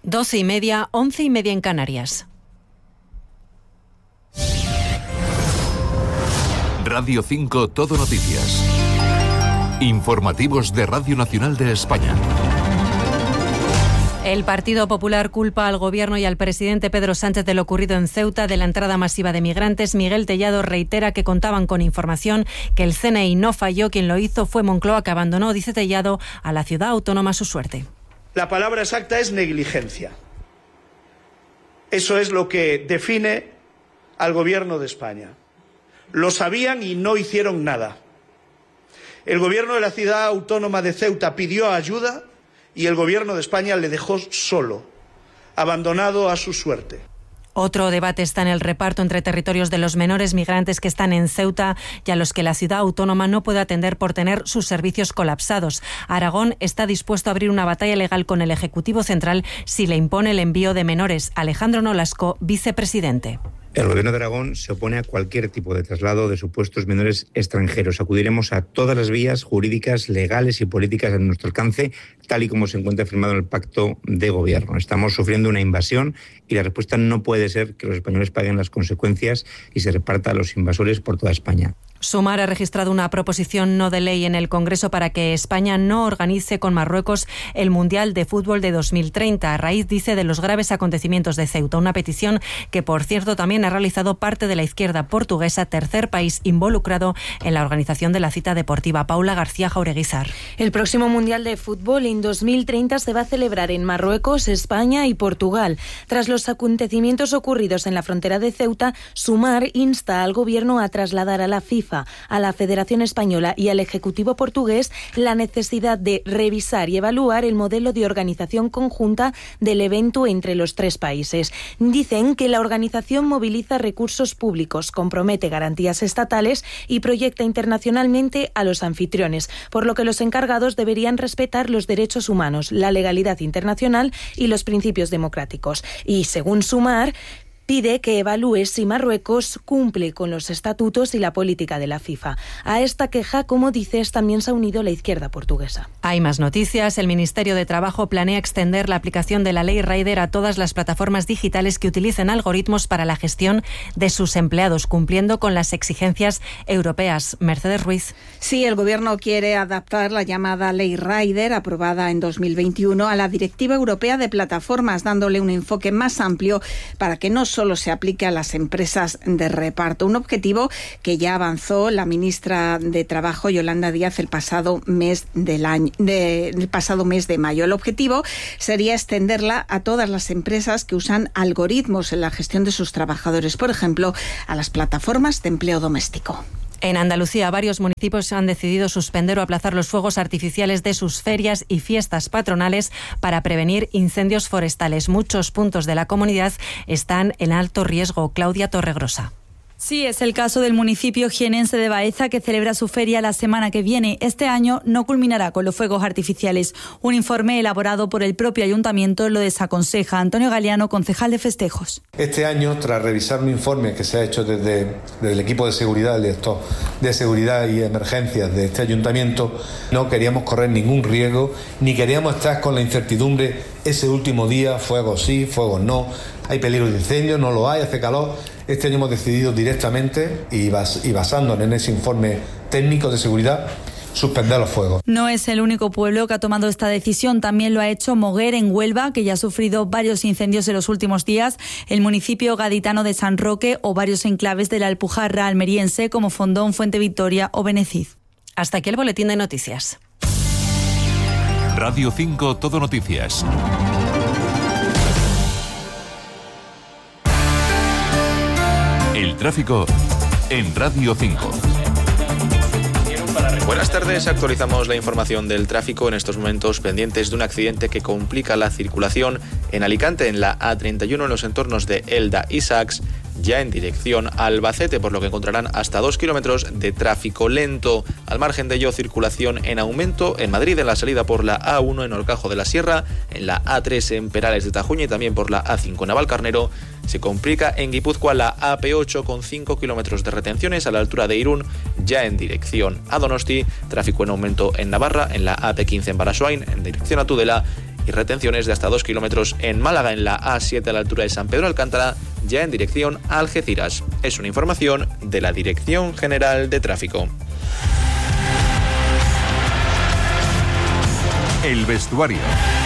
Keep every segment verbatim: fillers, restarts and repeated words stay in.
Doce y media, once y media en Canarias. Radio cinco Todo Noticias. Informativos de Radio Nacional de España. El Partido Popular culpa al Gobierno y al presidente Pedro Sánchez de lo ocurrido en Ceuta, de la entrada masiva de migrantes. Miguel Tellado reitera que contaban con información, que el C N I no falló, quien lo hizo fue Moncloa, que abandonó, dice Tellado, a la ciudad autónoma a su suerte. La palabra exacta es negligencia. Eso es lo que define al Gobierno de España. Lo sabían y no hicieron nada. El Gobierno de la ciudad autónoma de Ceuta pidió ayuda y el Gobierno de España le dejó solo, abandonado a su suerte. Otro debate está en el reparto entre territorios de los menores migrantes que están en Ceuta y a los que la ciudad autónoma no puede atender por tener sus servicios colapsados. Aragón está dispuesto a abrir una batalla legal con el Ejecutivo Central si le impone el envío de menores. Alejandro Nolasco, vicepresidente. El Gobierno de Aragón se opone a cualquier tipo de traslado de supuestos menores extranjeros. Acudiremos a todas las vías jurídicas, legales y políticas a nuestro alcance, tal y como se encuentra firmado en el Pacto de Gobierno. Estamos sufriendo una invasión y la respuesta no puede ser que los españoles paguen las consecuencias y se reparta a los invasores por toda España. Sumar ha registrado una proposición no de ley en el Congreso para que España no organice con Marruecos el Mundial de Fútbol de dos mil treinta, a raíz, dice, de los graves acontecimientos de Ceuta. Una petición que, por cierto, también ha realizado parte de la izquierda portuguesa, tercer país involucrado en la organización de la cita deportiva. Paula García Jaureguizar. El próximo Mundial de Fútbol en dos mil treinta se va a celebrar en Marruecos, España y Portugal. Tras los acontecimientos ocurridos en la frontera de Ceuta, Sumar insta al Gobierno a trasladar a la FIFA, a la Federación Española y al Ejecutivo portugués la necesidad de revisar y evaluar el modelo de organización conjunta del evento entre los tres países. Dicen que la organización moviliza recursos públicos, compromete garantías estatales y proyecta internacionalmente a los anfitriones, por lo que los encargados deberían respetar los derechos humanos, la legalidad internacional y los principios democráticos. Y, según Sumar, pide que evalúe si Marruecos cumple con los estatutos y la política de la FIFA. A esta queja, como dices, también se ha unido la izquierda portuguesa. Hay más noticias. El Ministerio de Trabajo planea extender la aplicación de la Ley Rider a todas las plataformas digitales que utilicen algoritmos para la gestión de sus empleados, cumpliendo con las exigencias europeas. Mercedes Ruiz. Sí, el Gobierno quiere adaptar la llamada Ley Rider, aprobada en dos mil veintiuno, a la Directiva Europea de Plataformas, dándole un enfoque más amplio para que no solo se aplique a las empresas de reparto. Un objetivo que ya avanzó la ministra de Trabajo, Yolanda Díaz, el pasado mes del año, de, el pasado mes de mayo. El objetivo sería extenderla a todas las empresas que usan algoritmos en la gestión de sus trabajadores, por ejemplo, a las plataformas de empleo doméstico. En Andalucía, varios municipios han decidido suspender o aplazar los fuegos artificiales de sus ferias y fiestas patronales para prevenir incendios forestales. Muchos puntos de la comunidad están en alto riesgo. Claudia Torregrosa. Sí, es el caso del municipio jienense de Baeza, que celebra su feria la semana que viene. Este año no culminará con los fuegos artificiales. Un informe elaborado por el propio ayuntamiento lo desaconseja. Antonio Galeano, concejal de festejos. Este año, tras revisar un informe que se ha hecho desde, desde el equipo de seguridad, el director de seguridad y emergencias de este ayuntamiento, no queríamos correr ningún riesgo, ni queríamos estar con la incertidumbre ese último día, fuegos sí, fuegos no, hay peligro de incendio, no lo hay, hace calor. Este año hemos decidido directamente y, bas- y basándonos en ese informe técnico de seguridad, suspender los fuegos. No es el único pueblo que ha tomado esta decisión. También lo ha hecho Moguer, en Huelva, que ya ha sufrido varios incendios en los últimos días, el municipio gaditano de San Roque o varios enclaves de la Alpujarra almeriense como Fondón, Fuente Victoria o Benecid. Hasta aquí el boletín de noticias. Radio cinco Todo Noticias. El tráfico en Radio cinco. Buenas tardes, actualizamos la información del tráfico en estos momentos pendientes de un accidente que complica la circulación en Alicante, en la A treinta y uno, en los entornos de Elda y Sax, ya en dirección a Albacete, por lo que encontrarán hasta dos kilómetros de tráfico lento. Al margen de ello, circulación en aumento en Madrid, en la salida por la A uno en Horcajo de la Sierra, en la A tres en Perales de Tajuña y también por la A cinco en Navalcarnero. Se complica en Guipúzcoa la A P ocho con cinco kilómetros de retenciones a la altura de Irún, ya en dirección a Donosti. Tráfico en aumento en Navarra, en la A P quince en Barasoain, en dirección a Tudela. y retenciones de hasta dos kilómetros en Málaga, en la A siete a la altura de San Pedro Alcántara, ya en dirección a Algeciras. Es una información de la Dirección General de Tráfico. El vestuario.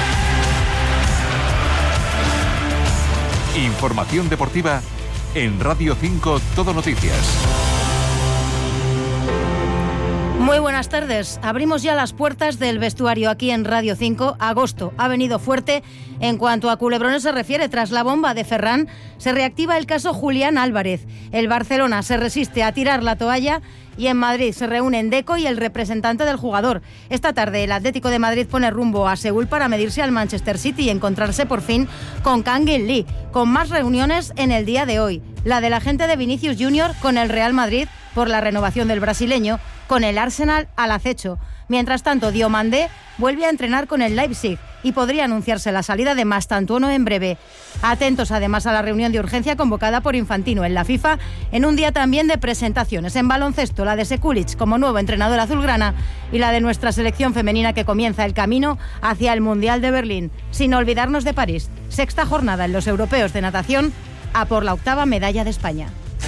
Información deportiva en Radio cinco Todo Noticias. Muy buenas tardes. Abrimos ya las puertas del vestuario aquí en Radio cinco. Agosto ha venido fuerte en cuanto a culebrones se refiere. Tras la bomba de Ferran, se reactiva el caso Julián Álvarez. El Barcelona se resiste a tirar la toalla y en Madrid se reúnen Deco y el representante del jugador. Esta tarde el Atlético de Madrid pone rumbo a Seúl para medirse al Manchester City y encontrarse por fin con Kang-in Lee, con más reuniones en el día de hoy. La del agente de Vinicius Junior con el Real Madrid por la renovación del brasileño, con el Arsenal al acecho. Mientras tanto, Diomandé vuelve a entrenar con el Leipzig y podría anunciarse la salida de Mastantuono en breve. Atentos además a la reunión de urgencia convocada por Infantino en la FIFA en un día también de presentaciones. En baloncesto, la de Sekulic como nuevo entrenador azulgrana y la de nuestra selección femenina que comienza el camino hacia el Mundial de Berlín. Sin olvidarnos de París. Sexta jornada en los europeos de natación a por la octava medalla de España.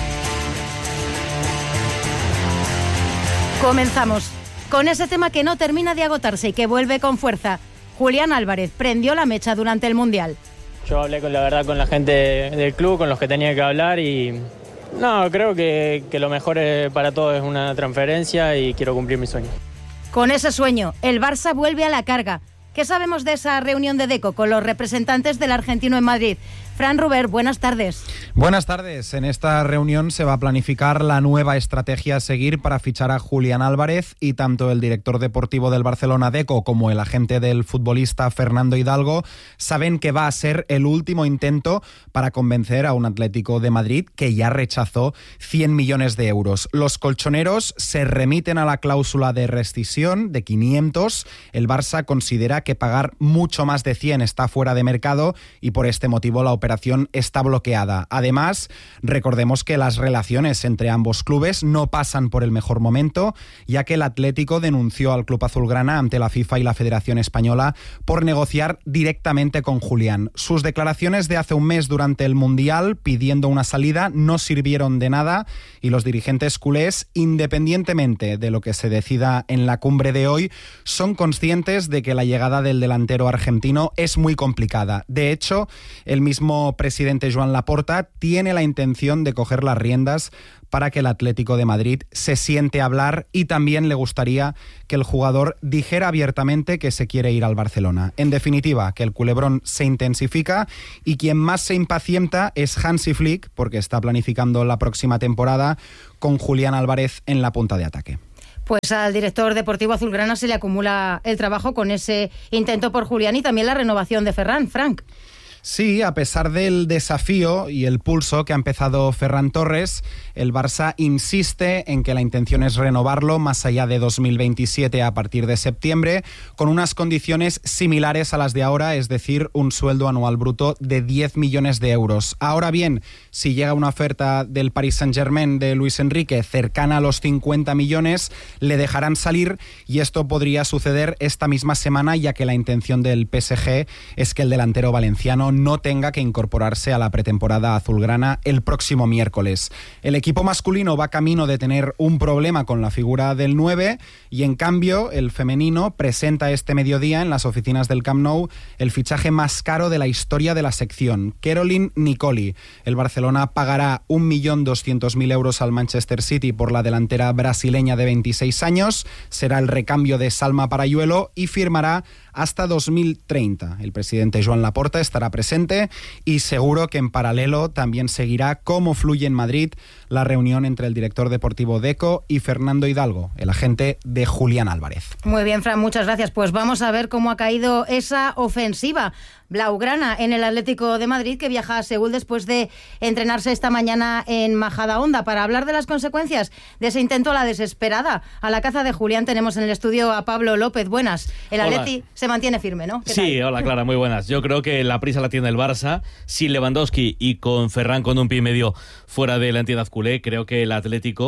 Comenzamos con ese tema que no termina de agotarse y que vuelve con fuerza. Julián Álvarez prendió la mecha durante el Mundial. Yo hablé con la verdad con la gente del club, con los que tenía que hablar y no, creo que, que lo mejor para todos es una transferencia y quiero cumplir mi sueño. Con ese sueño, el Barça vuelve a la carga. ¿Qué sabemos de esa reunión de Deco con los representantes del argentino en Madrid? Fran Ruber, buenas tardes. Buenas tardes. En esta reunión se va a planificar la nueva estrategia a seguir para fichar a Julián Álvarez y tanto el director deportivo del Barcelona, Deco, como el agente del futbolista Fernando Hidalgo saben que va a ser el último intento para convencer a un Atlético de Madrid que ya rechazó cien millones de euros. Los colchoneros se remiten a la cláusula de rescisión de quinientos. El Barça considera que pagar mucho más de cien está fuera de mercado y por este motivo la operación operación está bloqueada. Además, recordemos que las relaciones entre ambos clubes no pasan por el mejor momento, ya que el Atlético denunció al club azulgrana ante la FIFA y la Federación Española por negociar directamente con Julián. Sus declaraciones de hace un mes durante el Mundial pidiendo una salida no sirvieron de nada y los dirigentes culés, independientemente de lo que se decida en la cumbre de hoy, son conscientes de que la llegada del delantero argentino es muy complicada. De hecho, el mismo presidente Joan Laporta tiene la intención de coger las riendas para que el Atlético de Madrid se siente a hablar y también le gustaría que el jugador dijera abiertamente que se quiere ir al Barcelona. En definitiva, que el culebrón se intensifica y quien más se impacienta es Hansi Flick porque está planificando la próxima temporada con Julián Álvarez en la punta de ataque. Pues al director deportivo azulgrana se le acumula el trabajo con ese intento por Julián y también la renovación de Ferran. Frank. Sí, a pesar del desafío y el pulso que ha empezado Ferran Torres, el Barça insiste en que la intención es renovarlo más allá de dos mil veintisiete a partir de septiembre, con unas condiciones similares a las de ahora, es decir, un sueldo anual bruto de diez millones de euros. Ahora bien, si llega una oferta del Paris Saint-Germain de Luis Enrique cercana a los cincuenta millones, le dejarán salir y esto podría suceder esta misma semana, ya que la intención del P S G es que el delantero valenciano no tenga que incorporarse a la pretemporada azulgrana el próximo miércoles. El equipo masculino va camino de tener un problema con la figura del nueve y en cambio el femenino presenta este mediodía en las oficinas del Camp Nou el fichaje más caro de la historia de la sección, Caroline Nicoli. El Barcelona pagará un millón doscientos mil euros al Manchester City por la delantera brasileña de veintiséis años, será el recambio de Salma Parayuelo y firmará hasta dos mil treinta. El presidente Joan Laporta estará presente y seguro que en paralelo también seguirá cómo fluye en Madrid la reunión entre el director deportivo Deco y Fernando Hidalgo, el agente de Julián Álvarez. Muy bien, Fran, muchas gracias. Pues vamos a ver cómo ha caído esa ofensiva blaugrana en el Atlético de Madrid, que viaja a Seúl después de entrenarse esta mañana en Majadahonda. Para hablar de las consecuencias de ese intento a la desesperada, a la caza de Julián, tenemos en el estudio a Pablo López. Buenas. El Hola. Atleti se mantiene firme, ¿no? Sí, tal? Hola Clara, muy buenas. Yo creo que la prisa la tiene el Barça. Sin Lewandowski y con Ferran con un pie y medio fuera de la entidad culé, creo que el Atlético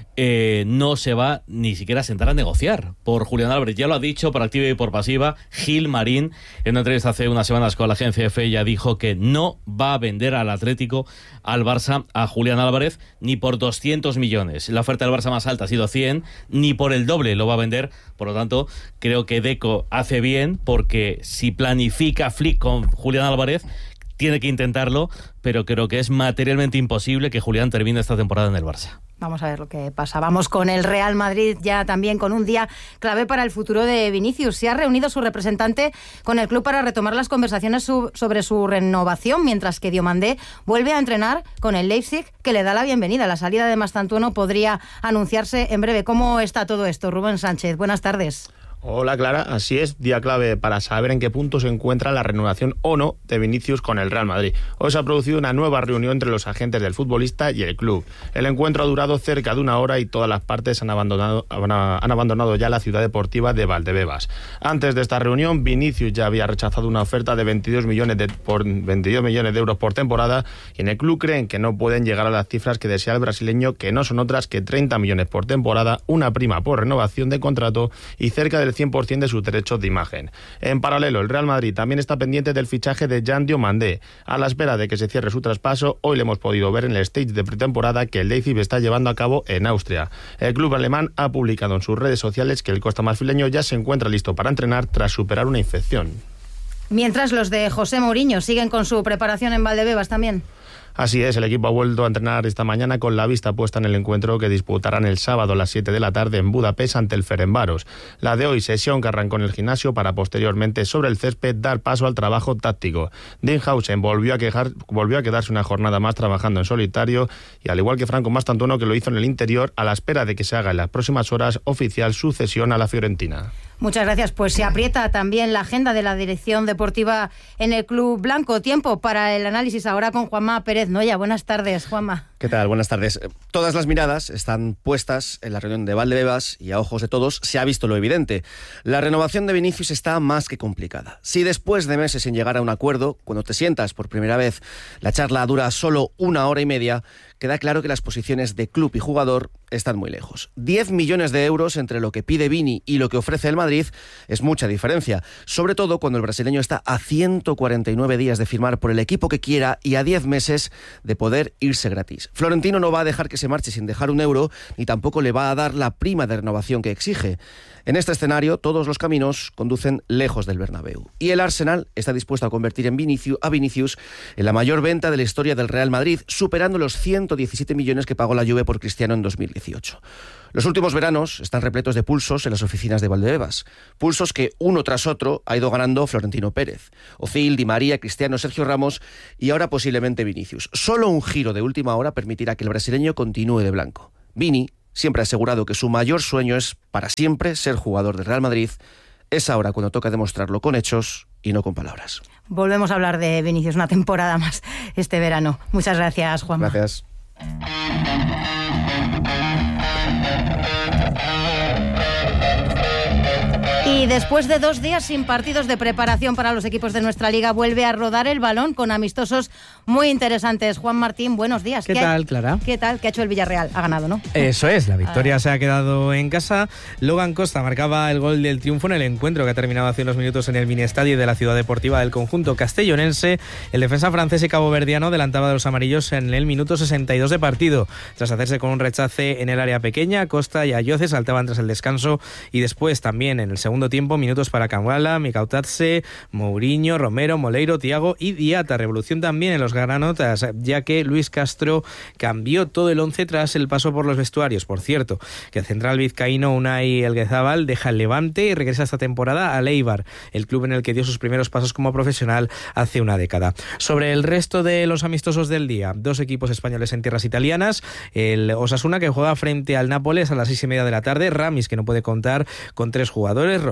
eh, no se va ni siquiera a sentar a negociar por Julián Álvarez. Ya lo ha dicho por activa y por pasiva Gil Marín en una entrevista hace unas semanas con la agencia Efe. Ya dijo que no va a vender al Atlético, al Barça, a Julián Álvarez ni por doscientos millones. La oferta del Barça más alta ha sido cien, ni por el doble lo va a vender. Por lo tanto, creo que Deco hace bien, porque si planifica Flick con Julián Álvarez, tiene que intentarlo, pero creo que es materialmente imposible que Julián termine esta temporada en el Barça. Vamos a ver lo que pasa. Vamos con el Real Madrid, ya también con un día clave para el futuro de Vinicius. Se ha reunido su representante con el club para retomar las conversaciones su, sobre su renovación, mientras que Diomandé vuelve a entrenar con el Leipzig, que le da la bienvenida. La salida de Mastantuono podría anunciarse en breve. ¿Cómo está todo esto? Rubén Sánchez, buenas tardes. Hola Clara, así es, día clave para saber en qué punto se encuentra la renovación o no de Vinicius con el Real Madrid. Hoy se ha producido una nueva reunión entre los agentes del futbolista y el club. El encuentro ha durado cerca de una hora y todas las partes han abandonado, han abandonado ya la ciudad deportiva de Valdebebas. Antes de esta reunión, Vinicius ya había rechazado una oferta de veintidós millones de, por veintidós millones de euros por temporada, y en el club creen que no pueden llegar a las cifras que desea el brasileño, que no son otras que treinta millones por temporada, una prima por renovación de contrato y cerca del cien por ciento de sus derechos de imagen. En paralelo, el Real Madrid también está pendiente del fichaje de Jan Diomandé. A la espera de que se cierre su traspaso, hoy le hemos podido ver en el stage de pretemporada que el Leipzig está llevando a cabo en Austria. El club alemán ha publicado en sus redes sociales que el costamarfileño ya se encuentra listo para entrenar tras superar una infección. Mientras, los de José Mourinho siguen con su preparación en Valdebebas también. Así es, el equipo ha vuelto a entrenar esta mañana con la vista puesta en el encuentro que disputarán el sábado a las siete de la tarde en Budapest ante el Ferencváros. La de hoy, sesión que arrancó en el gimnasio para posteriormente sobre el césped dar paso al trabajo táctico. Dinhausen volvió a, quejar, volvió a quedarse una jornada más trabajando en solitario, y al igual que Franco Mastantuono, que lo hizo en el interior, a la espera de que se haga en las próximas horas oficial su cesión a la Fiorentina. Muchas gracias. Pues se aprieta también la agenda de la dirección deportiva en el Club Blanco. Tiempo para el análisis ahora con Juanma Pérez Noya. Buenas tardes, Juanma. ¿Qué tal? Buenas tardes. Todas las miradas están puestas en la reunión de Valdebebas y a ojos de todos se ha visto lo evidente. La renovación de Vinicius está más que complicada. Si después de meses sin llegar a un acuerdo, cuando te sientas por primera vez, la charla dura solo una hora y media, queda claro que las posiciones de club y jugador están muy lejos. diez millones de euros entre lo que pide Vini y lo que ofrece el Madrid es mucha diferencia, sobre todo cuando el brasileño está a ciento cuarenta y nueve días de firmar por el equipo que quiera y a diez meses de poder irse gratis. Florentino no va a dejar que se marche sin dejar un euro, ni tampoco le va a dar la prima de renovación que exige. En este escenario, todos los caminos conducen lejos del Bernabéu. Y el Arsenal está dispuesto a convertir en Vinicius, a Vinicius en la mayor venta de la historia del Real Madrid, superando los ciento diecisiete millones que pagó la Juve por Cristiano en dos mil dieciocho. Los últimos veranos están repletos de pulsos en las oficinas de Valdebebas. Pulsos que uno tras otro ha ido ganando Florentino Pérez. Ozil, Di María, Cristiano, Sergio Ramos y ahora posiblemente Vinicius. Solo un giro de última hora permitirá que el brasileño continúe de blanco. Vini siempre ha asegurado que su mayor sueño es para siempre ser jugador del Real Madrid. Es ahora cuando toca demostrarlo con hechos y no con palabras. Volvemos a hablar de Vinicius una temporada más este verano. Muchas gracias, Juanma. Gracias. Y después de dos días sin partidos de preparación para los equipos de nuestra liga, vuelve a rodar el balón con amistosos muy interesantes. Juan Martín, buenos días. ¿Qué, ¿Qué tal, Clara? ¿Qué tal? ¿Qué ha hecho el Villarreal? Ha ganado, ¿no? Eso es, la victoria ah. se ha quedado en casa. Logan Costa marcaba el gol del triunfo en el encuentro que ha terminado hace unos minutos en el mini estadio de la Ciudad Deportiva del conjunto castellonense. El defensa francés y caboverdiano adelantaba de los amarillos en el minuto sesenta y dos de partido. Tras hacerse con un rechace en el área pequeña, Costa y Ayoce saltaban tras el descanso y después también en el segundo tiempo, minutos para Cambrala, Mikautatse, Mourinho, Romero, Moleiro, Thiago y Diata. Revolución también en los granotas, ya que Luis Castro cambió todo el once tras el paso por los vestuarios. Por cierto, que el central vizcaíno Unai Elguezábal deja el Levante y regresa esta temporada al Eibar, el club en el que dio sus primeros pasos como profesional hace una década. Sobre el resto de los amistosos del día, dos equipos españoles en tierras italianas, el Osasuna que juega frente al Nápoles a las seis y media de la tarde, Ramis que no puede contar con tres jugadores,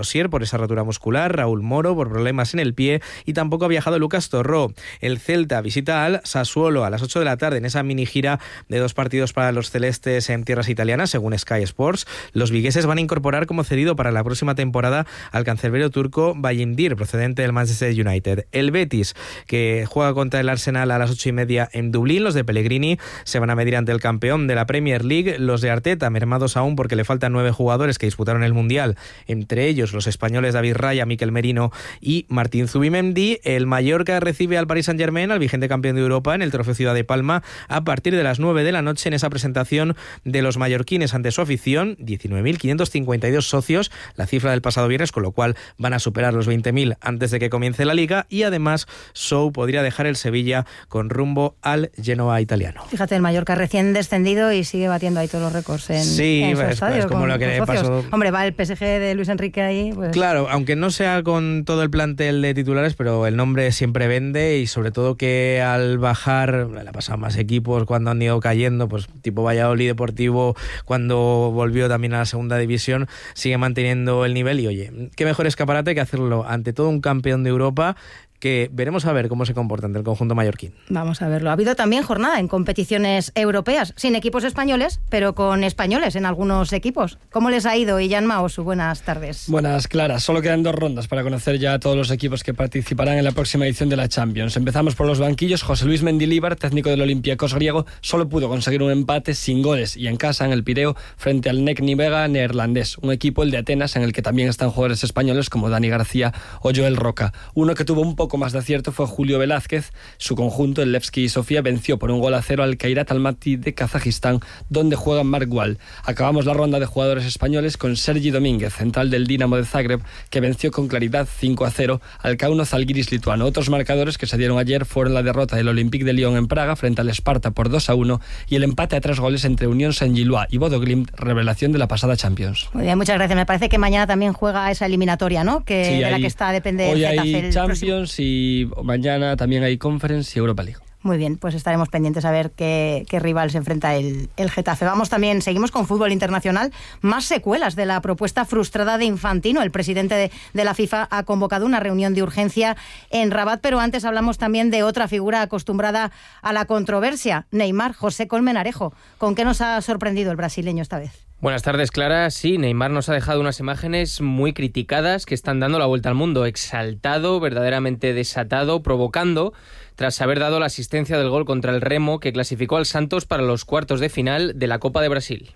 Osier por esa rotura muscular, Raúl Moro por problemas en el pie y tampoco ha viajado Lucas Torró. El Celta visita al Sassuolo a las ocho de la tarde en esa mini gira de dos partidos para los celestes en tierras italianas, según Sky Sports. Los vigueses van a incorporar como cedido para la próxima temporada al cancerbero turco Bayindir, procedente del Manchester United. El Betis, que juega contra el Arsenal a las ocho y media en Dublín. Los de Pellegrini se van a medir ante el campeón de la Premier League. Los de Arteta, mermados aún porque le faltan nueve jugadores que disputaron el Mundial, entre ellos los españoles David Raya, Mikel Merino y Martín Zubimendi. El Mallorca recibe al Paris Saint-Germain, al vigente campeón de Europa, en el Trofeo Ciudad de Palma, a partir de las nueve de la noche en esa presentación de los mallorquines ante su afición, diecinueve mil quinientos cincuenta y dos socios, la cifra del pasado viernes, con lo cual van a superar los veinte mil antes de que comience la Liga, y además Sou podría dejar el Sevilla con rumbo al Genoa italiano. Fíjate, el Mallorca recién descendido y sigue batiendo ahí todos los récords en, sí, en su es, estadio. Es como con, lo que le pasó. Hombre, va el P S G de Luis Enrique ahí. Pues... Claro, aunque no sea con todo el plantel de titulares, pero el nombre siempre vende, y sobre todo que al bajar, le ha pasado más equipos cuando han ido cayendo, pues tipo Valladolid Deportivo, cuando volvió también a la segunda división, sigue manteniendo el nivel. Y oye, qué mejor escaparate que hacerlo ante todo un campeón de Europa, que veremos a ver cómo se comporta ante el conjunto mallorquín. Vamos a verlo. Ha habido también jornada en competiciones europeas, sin equipos españoles, pero con españoles en algunos equipos. ¿Cómo les ha ido, Illan Maosu? Buenas tardes. Buenas, Clara. Solo quedan dos rondas para conocer ya a todos los equipos que participarán en la próxima edición de la Champions. Empezamos por los banquillos. José Luis Mendilibar, técnico del Olympiacos griego, solo pudo conseguir un empate sin goles y en casa, en el Pireo, frente al Nek Nivega neerlandés, un equipo, el de Atenas, en el que también están jugadores españoles como Dani García o Joel Roca. Uno que tuvo un poco más de acierto fue Julio Velázquez. Su conjunto, el Levski y Sofía, venció por un gol a cero al Kairat Almaty de Kazajistán, donde juega Marc Wall. Acabamos la ronda de jugadores españoles con Sergi Domínguez, central del Dinamo de Zagreb, que venció con claridad cinco a cero al Kauno Zalgiris lituano. Otros marcadores que se dieron ayer fueron la derrota del Olympique de Lyon en Praga frente al Sparta por dos a uno y el empate a tres goles entre Unión Saint-Gilloise y Bodo Glimt, revelación de la pasada Champions. Muy bien, muchas gracias. Me parece que mañana también juega esa eliminatoria, ¿no? Que sí, de hay, la que está depende hoy el Getafe. Hay Champions y mañana también hay Conference y Europa League. Muy bien, pues estaremos pendientes a ver qué, qué rival se enfrenta el, el Getafe. Vamos también, seguimos con fútbol internacional. Más secuelas de la propuesta frustrada de Infantino. El presidente de, de la FIFA ha convocado una reunión de urgencia en Rabat, pero antes hablamos también de otra figura acostumbrada a la controversia, Neymar. José Colmenarejo, ¿con qué nos ha sorprendido el brasileño esta vez? Buenas tardes, Clara. Sí, Neymar nos ha dejado unas imágenes muy criticadas que están dando la vuelta al mundo. Exaltado, verdaderamente desatado, provocando, tras haber dado la asistencia del gol contra el Remo, que clasificó al Santos para los cuartos de final de la Copa de Brasil.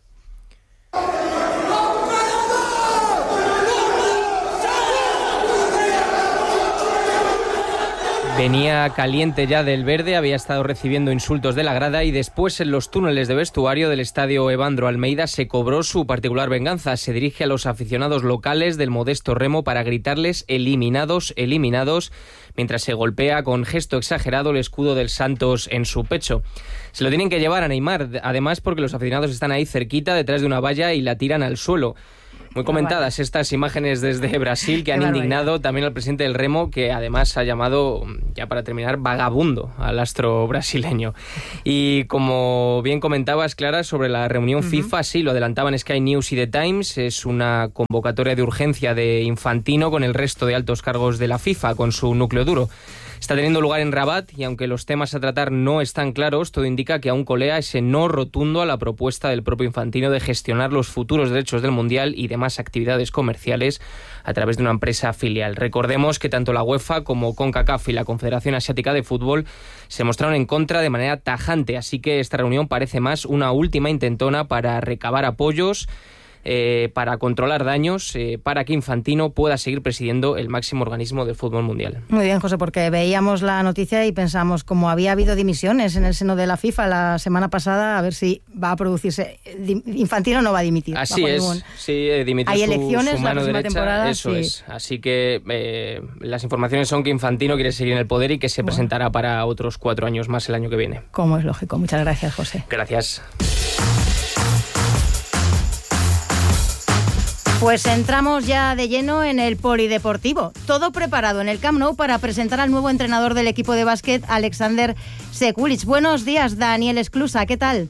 Venía caliente ya del verde, había estado recibiendo insultos de la grada y después en los túneles de vestuario del estadio Evandro Almeida se cobró su particular venganza. Se dirige a los aficionados locales del modesto Remo para gritarles eliminados, eliminados, mientras se golpea con gesto exagerado el escudo del Santos en su pecho. Se lo tienen que llevar a Neymar, además porque los aficionados están ahí cerquita, detrás de una valla, y la tiran al suelo. Muy comentadas estas imágenes desde Brasil que han indignado también al presidente del Remo, que además ha llamado, ya para terminar, vagabundo al astro brasileño. Y como bien comentabas, Clara, sobre la reunión uh-huh. FIFA, sí, lo adelantaban Sky News y The Times, es una convocatoria de urgencia de Infantino con el resto de altos cargos de la FIFA, con su núcleo duro. Está teniendo lugar en Rabat y aunque los temas a tratar no están claros, todo indica que aún colea ese no rotundo a la propuesta del propio Infantino de gestionar los futuros derechos del Mundial y demás actividades comerciales a través de una empresa filial. Recordemos que tanto la UEFA como CONCACAF y la Confederación Asiática de Fútbol se mostraron en contra de manera tajante, así que esta reunión parece más una última intentona para recabar apoyos, Eh, para controlar daños, eh, para que Infantino pueda seguir presidiendo el máximo organismo del fútbol mundial. Muy bien, José, porque veíamos la noticia y pensamos, como había habido dimisiones en el seno de la FIFA la semana pasada, a ver si va a producirse. Infantino no va a dimitir. Así es, ningún... sí, eh, dimitir Hay su, elecciones su mano la próxima derecha, temporada. Eso sí. es, así que eh, las informaciones son que Infantino quiere seguir en el poder y que se bueno. presentará para otros cuatro años más el año que viene. Como es lógico. Muchas gracias, José. Gracias. Pues entramos ya de lleno en el polideportivo. Todo preparado en el Camp Nou para presentar al nuevo entrenador del equipo de básquet, Alexander Sekulic. Buenos días, Daniel Esclusa, ¿qué tal?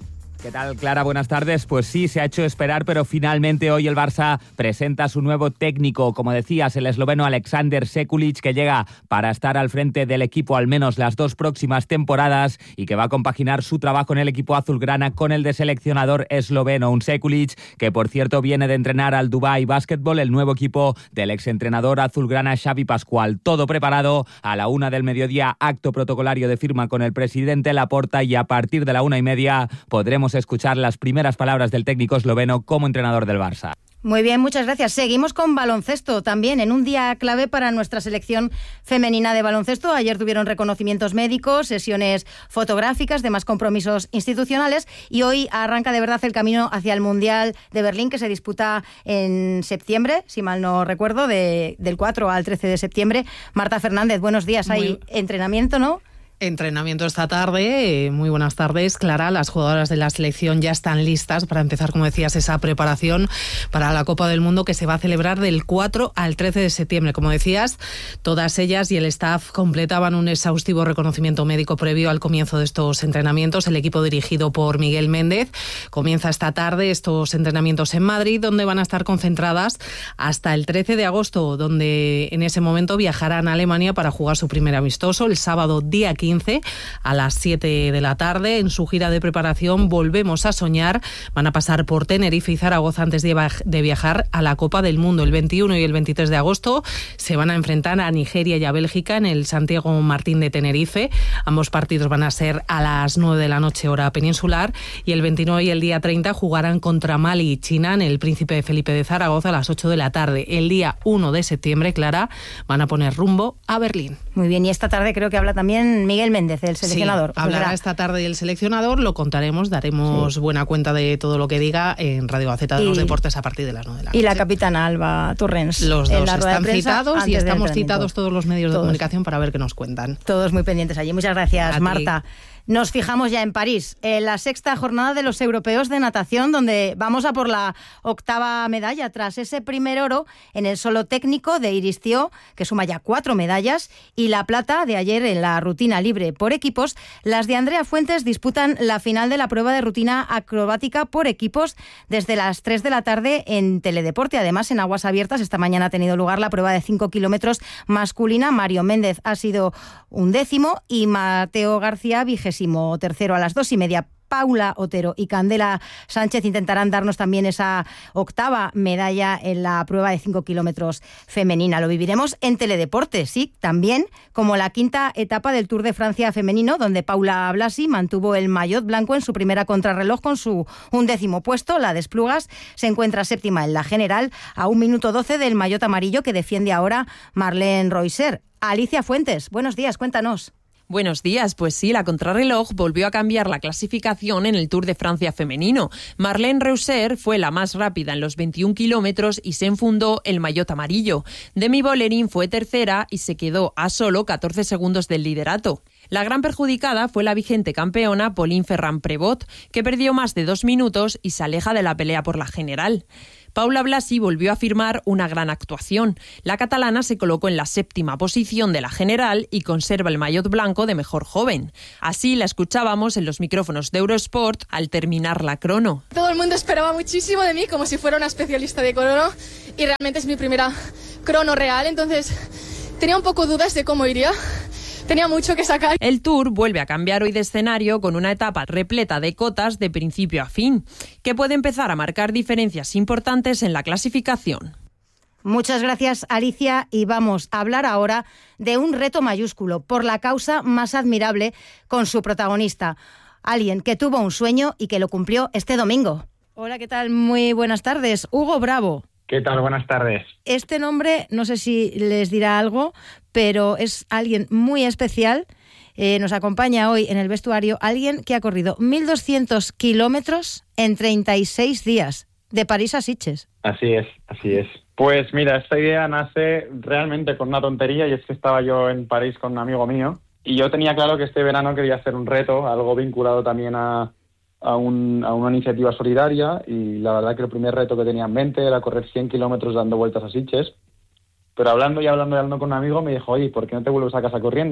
¿Qué tal, Clara? Buenas tardes. Pues sí, se ha hecho esperar, pero finalmente hoy el Barça presenta a su nuevo técnico. Como decías, el esloveno Alexander Sekulic, que llega para estar al frente del equipo al menos las dos próximas temporadas y que va a compaginar su trabajo en el equipo azulgrana con el de seleccionador esloveno. Un Sekulic que, por cierto, viene de entrenar al Dubai Basketball, el nuevo equipo del exentrenador azulgrana Xavi Pascual. Todo preparado. A la una del mediodía, acto protocolario de firma con el presidente Laporta, y a partir de la una y media podremos escuchar las primeras palabras del técnico esloveno como entrenador del Barça. Muy bien, muchas gracias. Seguimos con baloncesto también, en un día clave para nuestra selección femenina de baloncesto. Ayer tuvieron reconocimientos médicos, sesiones fotográficas, demás compromisos institucionales, y hoy arranca de verdad el camino hacia el Mundial de Berlín, que se disputa en septiembre, si mal no recuerdo, de, del cuatro al trece de septiembre. Marta Fernández, buenos días. Hay Muy... entrenamiento, ¿no? Entrenamiento esta tarde. Muy buenas tardes, Clara. Las jugadoras de la selección ya están listas para empezar, como decías, esa preparación para la Copa del Mundo, que se va a celebrar del cuatro al trece de septiembre. Como decías, todas ellas y el staff completaban un exhaustivo reconocimiento médico previo al comienzo de estos entrenamientos. El equipo, dirigido por Miguel Méndez, comienza esta tarde estos entrenamientos en Madrid, donde van a estar concentradas hasta el trece de agosto, donde en ese momento viajarán a Alemania para jugar su primer amistoso el sábado día quince a las siete de la tarde. En su gira de preparación Volvemos a Soñar van a pasar por Tenerife y Zaragoza antes de viajar a la Copa del Mundo. El veintiuno y el veintitrés de agosto se van a enfrentar a Nigeria y a Bélgica en el Santiago Martín de Tenerife. Ambos partidos van a ser a las nueve de la noche, hora peninsular, y el veintinueve y el día treinta jugarán contra Mali y China en el Príncipe Felipe de Zaragoza a las ocho de la tarde. El día uno de septiembre, Clara, van a poner rumbo a Berlín. Muy bien, y esta tarde creo que habla también Miguel Méndez, el seleccionador. Sí, hablará pues esta tarde el seleccionador, lo contaremos, daremos sí. buena cuenta de todo lo que diga en Radio Gaceta de y, los Deportes a partir de las nueve de la noche. Y la capitana Alba Torrens. Los dos están citados y estamos citados todos los medios todos. de comunicación para ver qué nos cuentan. Todos muy pendientes allí. Muchas gracias, a Marta. Ti. Nos fijamos ya en París, en la sexta jornada de los europeos de natación, donde vamos a por la octava medalla, tras ese primer oro en el solo técnico de Iris Thiaud, que suma ya cuatro medallas, y la plata de ayer en la rutina libre por equipos. Las de Andrea Fuentes disputan la final de la prueba de rutina acrobática por equipos desde las tres de la tarde en Teledeporte. Además, en aguas abiertas, esta mañana ha tenido lugar la prueba de cinco kilómetros masculina. Mario Méndez ha sido un décimo y Mateo García vigésimo tercero. A las dos y media, Paula Otero y Candela Sánchez intentarán darnos también esa octava medalla en la prueba de cinco kilómetros femenina. Lo viviremos en Teledeporte, sí, también como la quinta etapa del Tour de Francia femenino, donde Paula Blasi mantuvo el maillot blanco en su primera contrarreloj con su undécimo puesto. La de Esplugas se encuentra séptima en la general, a un minuto doce del maillot amarillo que defiende ahora Marlene Reusser. Alicia Fuentes, buenos días, cuéntanos. Buenos días, pues sí, la contrarreloj volvió a cambiar la clasificación en el Tour de Francia femenino. Marlene Reusser fue la más rápida en los veintiún kilómetros y se enfundó el maillot amarillo. Demi Vollering fue tercera y se quedó a solo catorce segundos del liderato. La gran perjudicada fue la vigente campeona Pauline Ferrand-Prévot, que perdió más de dos minutos y se aleja de la pelea por la general. Paula Blasi volvió a firmar una gran actuación. La catalana se colocó en la séptima posición de la general y conserva el maillot blanco de mejor joven. Así la escuchábamos en los micrófonos de Eurosport al terminar la crono. Todo el mundo esperaba muchísimo de mí, como si fuera una especialista de crono, y realmente es mi primera crono real, entonces tenía un poco dudas de cómo iría. Tenía mucho que sacar. El Tour vuelve a cambiar hoy de escenario con una etapa repleta de cotas de principio a fin, que puede empezar a marcar diferencias importantes en la clasificación. Muchas gracias, Alicia, y vamos a hablar ahora de un reto mayúsculo por la causa más admirable con su protagonista, alguien que tuvo un sueño y que lo cumplió este domingo. Hola, ¿qué tal? Muy buenas tardes. Hugo Bravo. ¿Qué tal? Buenas tardes. Este nombre, no sé si les dirá algo, pero es alguien muy especial. Eh, nos acompaña hoy en el vestuario alguien que ha corrido mil doscientos kilómetros en treinta y seis días, de París a Sitges. Así es, así es. Pues mira, esta idea nace realmente con una tontería, y es que estaba yo en París con un amigo mío y yo tenía claro que este verano quería hacer un reto, algo vinculado también a, a, un, a una iniciativa solidaria, y la verdad que el primer reto que tenía en mente era correr cien kilómetros dando vueltas a Sitges. Pero hablando y hablando y hablando con un amigo me dijo, oye, ¿por qué no te vuelves a casa corriendo?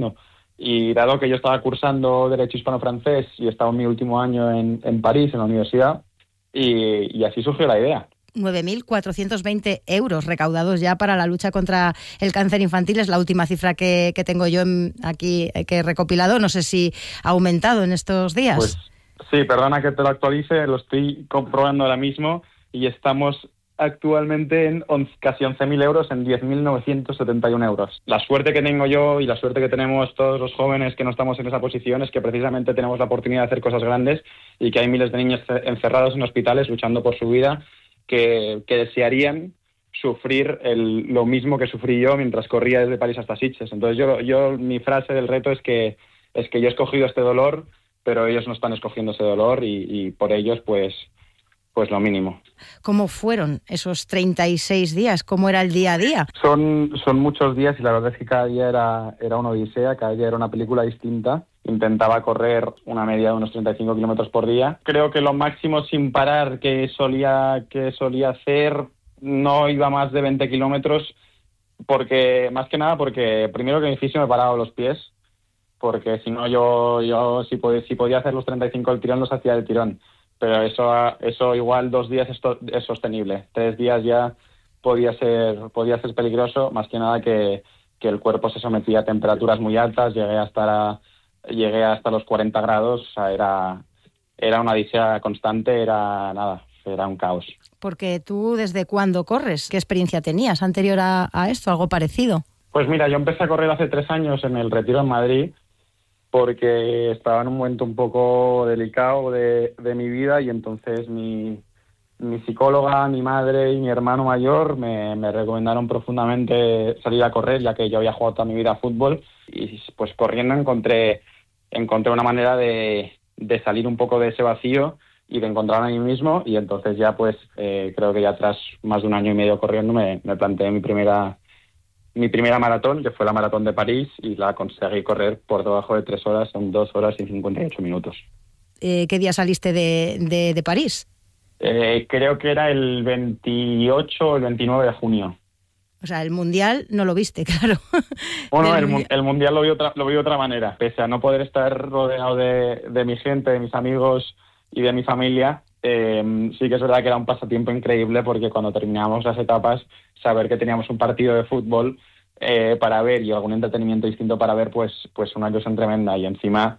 Y dado que yo estaba cursando Derecho Hispano-Francés y estaba en mi último año en, en París, en la universidad, y, y así surgió la idea. nueve mil cuatrocientos veinte euros recaudados ya para la lucha contra el cáncer infantil. Es la última cifra que, que tengo yo en, aquí, que he recopilado. No sé si ha aumentado en estos días. Pues sí, perdona que te lo actualice, lo estoy comprobando ahora mismo y estamos actualmente en once, casi once mil euros, en diez mil novecientos setenta y uno euros. La suerte que tengo yo y la suerte que tenemos todos los jóvenes que no estamos en esa posición es que precisamente tenemos la oportunidad de hacer cosas grandes y que hay miles de niños encerrados en hospitales luchando por su vida que, que desearían sufrir el, lo mismo que sufrí yo mientras corría desde París hasta Sitges. Entonces yo, yo mi frase del reto es que, es que yo he escogido este dolor, pero ellos no están escogiendo ese dolor y, y por ellos pues... pues lo mínimo. ¿Cómo fueron esos treinta y seis días? ¿Cómo era el día a día? Son, son muchos días y la verdad es que cada día era, era una odisea, cada día era una película distinta. Intentaba correr una media de unos treinta y cinco kilómetros por día. Creo que lo máximo sin parar que solía, que solía hacer no iba más de veinte kilómetros, porque más que nada porque primero que mi fisio me paraba los pies, porque si no yo, yo si, podía, si podía hacer los treinta y cinco del tirón, los hacía del tirón. Pero eso, eso igual dos días es, to- es sostenible. Tres días ya podía ser, podía ser peligroso, más que nada que, que el cuerpo se sometía a temperaturas muy altas. Llegué hasta la, llegué hasta los cuarenta grados. O sea, era, era una odisea constante, era nada, era un caos. Porque tú, ¿desde cuándo corres? ¿Qué experiencia tenías anterior a, a esto? ¿Algo parecido? Pues mira, yo empecé a correr hace tres años en el Retiro en Madrid, porque estaba en un momento un poco delicado de, de mi vida y entonces mi, mi psicóloga, mi madre y mi hermano mayor me, me recomendaron profundamente salir a correr, ya que yo había jugado toda mi vida a fútbol y pues corriendo encontré, encontré una manera de, de salir un poco de ese vacío y de encontrarme a mí mismo y entonces ya pues eh, creo que ya tras más de un año y medio corriendo me, me planteé mi primera... mi primera maratón, que fue la maratón de París, y la conseguí correr por debajo de tres horas, en dos horas y cincuenta y ocho minutos. Eh, ¿Qué día saliste de, de, de París? Eh, creo que era el veintiocho o el veintinueve de junio. O sea, el Mundial no lo viste, claro. Bueno, el, mundial. el Mundial lo vi, otra, lo vi de otra manera. Pese a no poder estar rodeado de, de mi gente, de mis amigos y de mi familia, eh, sí que es verdad que era un pasatiempo increíble porque cuando terminábamos las etapas, saber que teníamos un partido de fútbol eh, para ver y algún entretenimiento distinto para ver, pues, pues una ilusión tremenda. Y encima,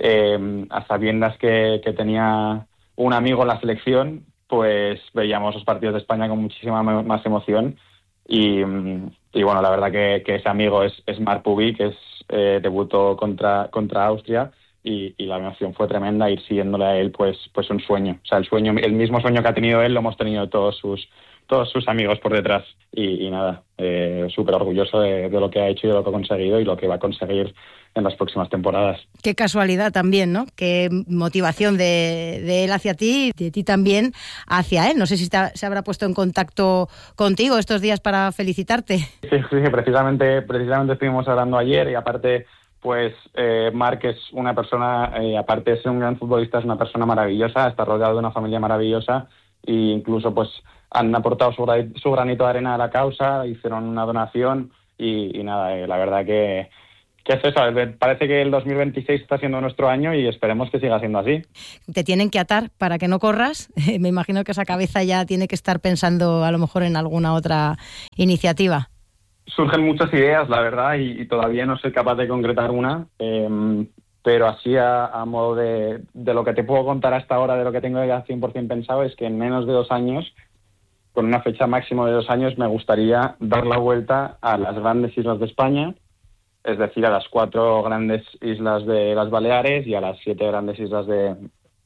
eh, a sabiendas que, que tenía un amigo en la selección, pues veíamos los partidos de España con muchísima más emoción. Y, y bueno, la verdad que, que ese amigo es, es Marc Pubi, que es, eh, debutó contra, contra Austria. Y, y la emoción fue tremenda, ir siguiéndole a él, pues, pues un sueño. O sea, el sueño, el mismo sueño que ha tenido él, lo hemos tenido todos sus, todos sus amigos por detrás. Y, y nada, eh, súper orgulloso de, de lo que ha hecho y de lo que ha conseguido y lo que va a conseguir en las próximas temporadas. Qué casualidad también, ¿no? Qué motivación de, de él hacia ti y de ti también hacia él. No sé si está, se habrá puesto en contacto contigo estos días para felicitarte. Sí, sí, precisamente, precisamente estuvimos hablando ayer y aparte... Pues eh, Marc es una persona, eh, aparte de ser un gran futbolista, es una persona maravillosa, está rodeado de una familia maravillosa e incluso pues han aportado su, su granito de arena a la causa, hicieron una donación y, y nada, eh, la verdad que, que es eso, parece que el dos mil veintiséis está siendo nuestro año y esperemos que siga siendo así. Te tienen que atar para que no corras, me imagino que esa cabeza ya tiene que estar pensando a lo mejor en alguna otra iniciativa. Surgen muchas ideas, la verdad, y, y todavía no soy capaz de concretar una, eh, pero así a, a modo de, de lo que te puedo contar hasta ahora, de lo que tengo ya cien por ciento pensado, es que en menos de dos años, con una fecha máxima de dos años, me gustaría dar la vuelta a las grandes islas de España, es decir, a las cuatro grandes islas de las Baleares y a las siete grandes islas de,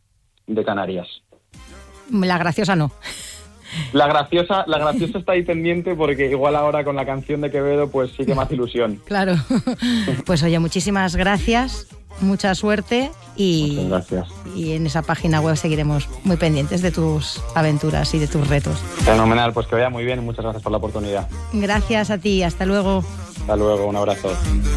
de Canarias. La graciosa no. La graciosa, la graciosa está ahí pendiente porque igual ahora con la canción de Quevedo pues sí que más ilusión. Claro. Pues oye, muchísimas gracias, mucha suerte y, Muchas gracias. Y en esa página web seguiremos muy pendientes de tus aventuras y de tus retos. Fenomenal, pues que vaya muy bien y muchas gracias por la oportunidad. Gracias a ti, hasta luego. Hasta luego, un abrazo.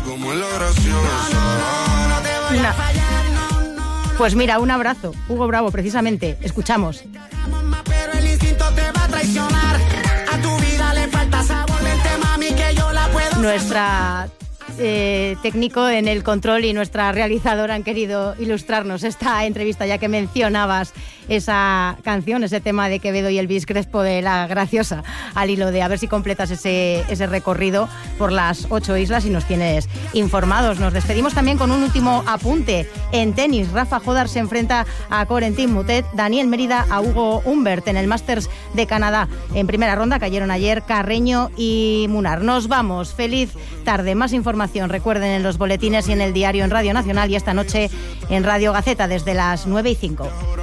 Una. Pues mira, un abrazo. Hugo Bravo, precisamente. Escuchamos. Pero el instinto te va a traicionar. A tu vida le falta sabor. Vente, mami, que yo la puedo. Nuestra eh, técnico en el control y nuestra realizadora han querido ilustrarnos esta entrevista, ya que mencionabas esa canción, ese tema de Quevedo y Elvis Crespo de La Graciosa, al hilo de a ver si completas ese, ese recorrido por las ocho islas y nos tienes informados. Nos despedimos también con un último apunte. En tenis, Rafa Jodar se enfrenta a Corentin Moutet, Daniel Mérida a Hugo Humbert en el Masters de Canadá. En primera ronda cayeron ayer Carreño y Munar. Nos vamos. Feliz tarde. Más información, recuerden, en los boletines y en el diario en Radio Nacional y esta noche en Radio Gaceta desde las nueve y cinco.